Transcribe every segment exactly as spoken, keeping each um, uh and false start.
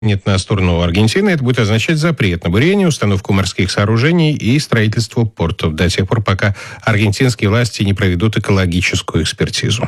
Нет, на сторону Аргентины это будет означать запрет на бурение, установку морских сооружений и строительство портов до тех пор, пока аргентинские власти не проведут экологическую экспертизу.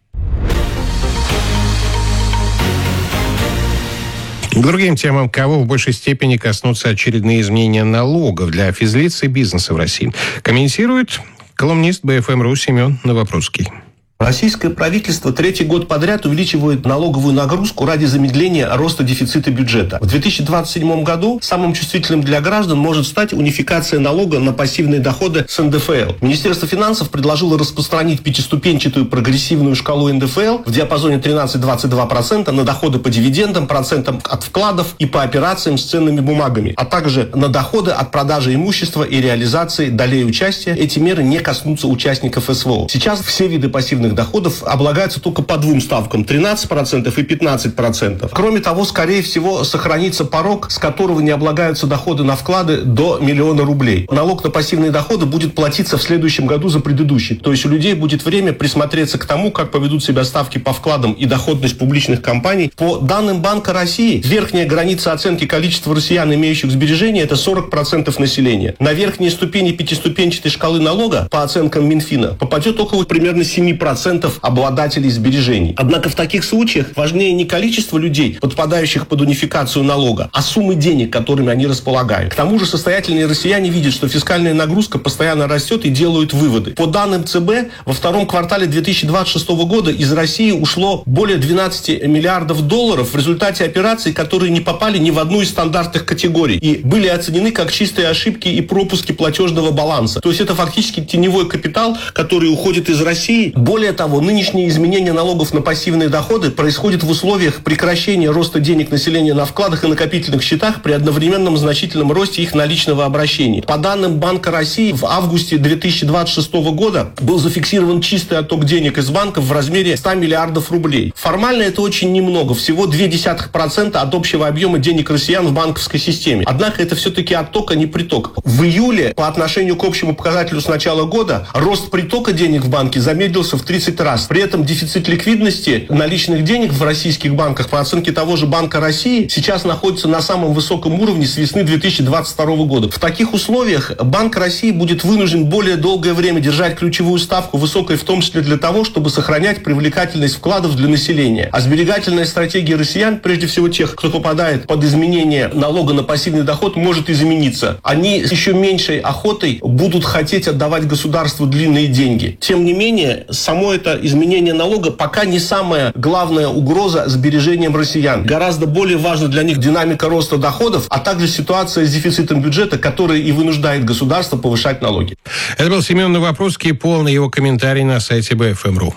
К другим темам, кого в большей степени коснутся очередные изменения налогов для физлиц и бизнеса в России, комментирует колумнист бэ эф эм.ру Семен Новопрудский. Российское правительство третий год подряд увеличивает налоговую нагрузку ради замедления роста дефицита бюджета. В две тысячи двадцать седьмом году самым чувствительным для граждан может стать унификация налога на пассивные доходы с эн дэ эф эл. Министерство финансов предложило распространить пятиступенчатую прогрессивную шкалу эн дэ эф эл в диапазоне тринадцать-двадцать два процента на доходы по дивидендам, процентам от вкладов и по операциям с ценными бумагами, а также на доходы от продажи имущества и реализации долей участия. Эти меры не коснутся участников эс вэ о. Сейчас все виды пассивных доходов облагаются только по двум ставкам – тринадцать процентов и пятнадцать процентов. Кроме того, скорее всего, сохранится порог, с которого не облагаются доходы на вклады до миллиона рублей. Налог на пассивные доходы будет платиться в следующем году за предыдущий. То есть у людей будет время присмотреться к тому, как поведут себя ставки по вкладам и доходность публичных компаний. По данным Банка России, верхняя граница оценки количества россиян, имеющих сбережения, это сорок процентов населения. На верхние ступени пятиступенчатой шкалы налога, по оценкам Минфина, попадет около примерно семи процентов обладателей сбережений. Однако в таких случаях важнее не количество людей, подпадающих под унификацию налога, а суммы денег, которыми они располагают. К тому же состоятельные россияне видят, что фискальная нагрузка постоянно растет и делают выводы. По данным цэ бэ, во втором квартале две тысячи двадцать шестого года из России ушло более двенадцати миллиардов долларов в результате операций, которые не попали ни в одну из стандартных категорий и были оценены как чистые ошибки и пропуски платежного баланса. То есть это фактически теневой капитал, который уходит из России. Более того, нынешние изменения налогов на пассивные доходы происходят в условиях прекращения роста денег населения на вкладах и накопительных счетах при одновременном значительном росте их наличного обращения. По данным Банка России, в августе две тысячи двадцать шестого года был зафиксирован чистый отток денег из банков в размере ста миллиардов рублей. Формально это очень немного, всего ноль целых две десятых процента от общего объема денег россиян в банковской системе. Однако это все-таки отток, а не приток. В июле по отношению к общему показателю с начала года рост притока денег в банке замедлился в тридцать раз. При этом дефицит ликвидности наличных денег в российских банках, по оценке того же Банка России, сейчас находится на самом высоком уровне с весны две тысячи двадцать второго года. В таких условиях Банк России будет вынужден более долгое время держать ключевую ставку высокой, в том числе для того, чтобы сохранять привлекательность вкладов для населения. А сберегательная стратегия россиян, прежде всего тех, кто попадает под изменение налога на пассивный доход, может измениться. Они с еще меньшей охотой будут хотеть отдавать государству длинные деньги. Тем не менее, само это изменение налога пока не самая главная угроза сбережениям россиян. Гораздо более важна для них динамика роста доходов, а также ситуация с дефицитом бюджета, которая и вынуждает государство повышать налоги. Это был Семен Новопрудский, полный его комментарий на сайте бэ эф эм.ру.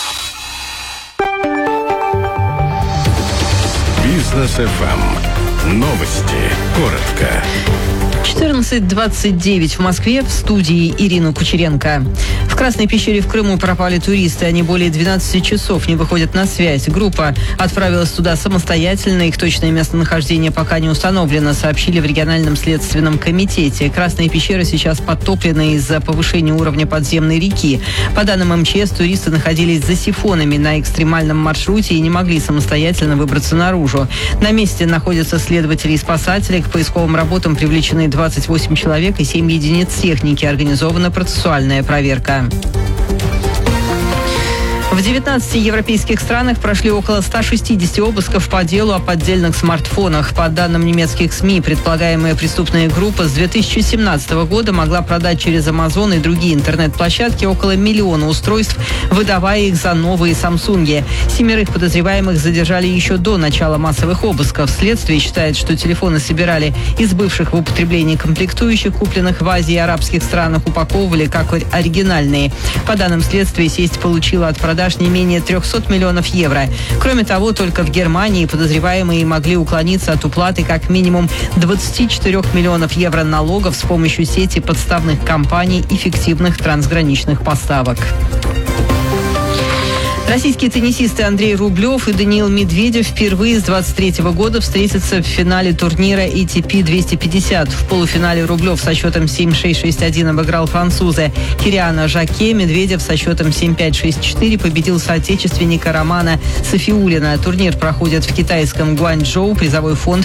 Бизнес эф эм. Новости. Коротко. четырнадцать двадцать девять в Москве, в студии Ирина Кучеренко. В Красной пещере в Крыму пропали туристы. Они более двенадцати часов не выходят на связь. Группа отправилась туда самостоятельно. Их точное местонахождение пока не установлено, сообщили в региональном следственном комитете. Красная пещера сейчас подтоплена из-за повышения уровня подземной реки. По данным эм че эс, туристы находились за сифонами на экстремальном маршруте и не могли самостоятельно выбраться наружу. На месте находятся следователи и спасатели. К поисковым работам привлечены двадцать восемь человек и семь единиц техники. Организована процессуальная проверка. В девятнадцати европейских странах прошли около ста шестидесяти обысков по делу о поддельных смартфонах. По данным немецких СМИ, предполагаемая преступная группа с две тысячи семнадцатого года могла продать через Amazon и другие интернет-площадки около миллиона устройств, выдавая их за новые Samsung. Семерых подозреваемых задержали еще до начала массовых обысков. Следствие считает, что телефоны собирали из бывших в употреблении комплектующих, купленных в Азии и арабских странах, упаковывали как оригинальные. По данным следствия, сеть получила от продаж не менее трехсот миллионов евро. Кроме того, только в Германии подозреваемые могли уклониться от уплаты как минимум двадцати четырёх миллионов евро налогов с помощью сети подставных компаний и фиктивных трансграничных поставок. Российские теннисисты Андрей Рублев и Даниил Медведев впервые с двадцать третьего года встретятся в финале турнира эй ти пи двести пятьдесят. В полуфинале Рублев со счетом семь шесть шесть один обыграл француза Кириана Жаке. Медведев со счетом семь пять шесть четыре победил соотечественника Романа Сафиуллина. Турнир проходит в китайском Гуанчжоу. Призовой фонд